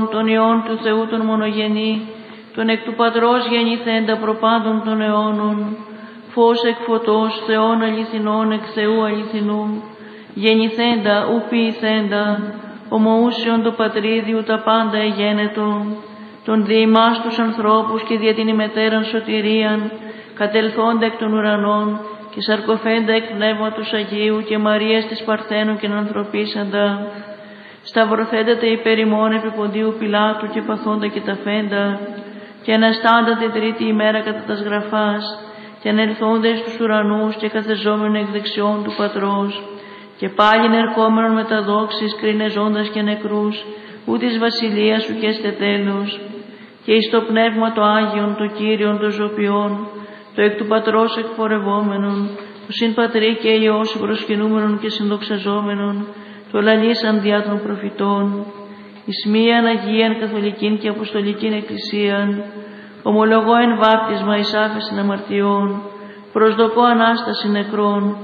Τον Υιόν του Θεού τον μονογενή, τον εκ του Πατρός γεννηθέντα προπάντων των αιώνων, φως εκ φωτός, Θεόν αληθινών εκ Θεού αληθινού, γεννηθέντα ου ποιηθέντα, ομοούσιον το Πατρίδιου τα πάντα εγένετο, τον δι' ημάς τους ανθρώπους και δια την ημετέραν σωτηρίαν, κατελθόντα εκ των ουρανών και σαρκοφέντα εκ Πνεύματος Αγίου και Μαρίας της Παρθένου και ανθρωπίσαντα, σταυρωθέντα υπέρ ημών επί Ποντίου Πιλάτου και παθόντα και ταφέντα, και αναστάντα την τρίτη ημέρα κατά τας γραφάς, και ανελθόντα εις τους ουρανούς και καθεζόμενο εκ δεξιών του Πατρός, και πάλιν ερχόμενον με τα δόξης κρίνε ζώντας και νεκρούς, ού της βασιλείας σου και έστε τέλος, και εις το Πνεύμα το Άγιον, το Κύριον, το Ζωπιόν, το εκ του Πατρός εκπορευόμενον, το συν Πατρί και Υιός προσκυνούμενον και συνδοξαζόμενον, το λαλήσαν διά των προφητών, εις μίαν Αγίαν Καθολικήν και Αποστολικήν Εκκλησίαν, ομολογώ εν βάπτισμα εις άφεσιν αμαρτιών, προσδοκώ Ανάσταση νεκρών,